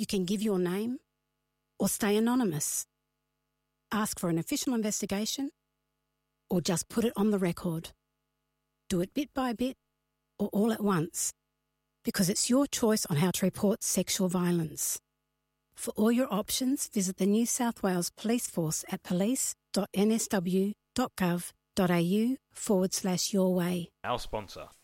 You can give your name or stay anonymous. Ask for an official investigation or just put it on the record. Do it bit by bit or all at once, because it's your choice on how to report sexual violence. For all your options, visit the New South Wales Police Force at police.nsw.gov.au/your way. Our sponsor.